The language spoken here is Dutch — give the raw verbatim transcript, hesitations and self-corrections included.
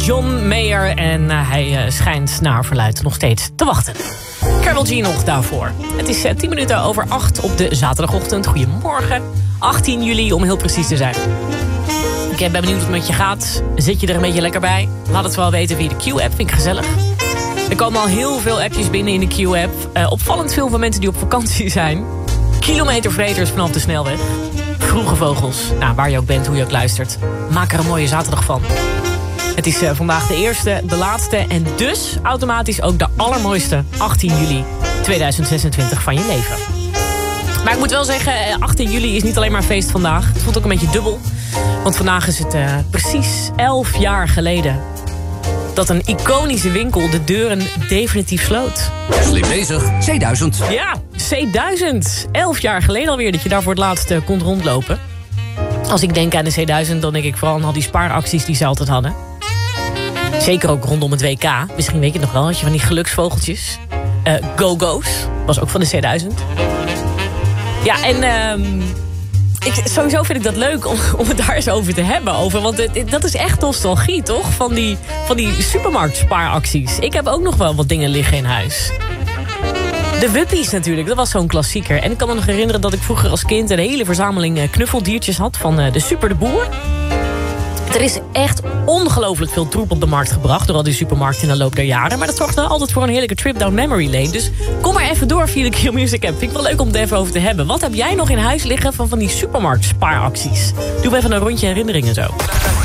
John Mayer. En uh, hij uh, schijnt naar verluidt nog steeds te wachten. Karol G nog daarvoor. Het is uh, tien minuten over acht op de zaterdagochtend. Goedemorgen. achttien juli om heel precies te zijn. Ik ben benieuwd hoe het met je gaat. Zit je er een beetje lekker bij? Laat het wel weten via de Q-app. Vind ik gezellig. Er komen al heel veel appjes binnen in de Q-app. Uh, opvallend veel van mensen die op vakantie zijn. Kilometervreters vanaf de snelweg. Vroege vogels. Nou, waar je ook bent, hoe je ook luistert. Maak er een mooie zaterdag van. Het is uh, vandaag de eerste, de laatste en dus automatisch ook de allermooiste achttien juli tweeduizend zesentwintig van je leven. Maar ik moet wel zeggen, achttien juli is niet alleen maar feest vandaag. Het voelt ook een beetje dubbel. Want vandaag is het uh, precies elf jaar geleden dat een iconische winkel de deuren definitief sloot. Slim bezig, C duizend. Ja, C duizend. Elf jaar geleden alweer dat je daar voor het laatst uh, kon rondlopen. Als ik denk aan de C duizend, dan denk ik vooral aan al die spaaracties die ze altijd hadden. Zeker ook rondom het W K. Misschien weet je het nog wel, had je van die geluksvogeltjes. Uh, Go-Go's, was ook van de C duizend. Ja, en uh, ik, sowieso vind ik dat leuk om, om het daar eens over te hebben. Over, want het, dat is echt nostalgie, toch? Van die, van die supermarktspaaracties. Ik heb ook nog wel wat dingen liggen in huis. De Wuppies natuurlijk, dat was zo'n klassieker. En ik kan me nog herinneren dat ik vroeger als kind een hele verzameling knuffeldiertjes had van uh, de Super de Boer. Er is echt ongelooflijk veel troep op de markt gebracht door al die supermarkten in de loop der jaren. Maar dat zorgt dan altijd voor een heerlijke trip down memory lane. Dus kom maar even door via de Q Music app. Vind ik wel leuk om het even over te hebben. Wat heb jij nog in huis liggen van van die supermarktspaaracties? Doe even een rondje herinneringen zo.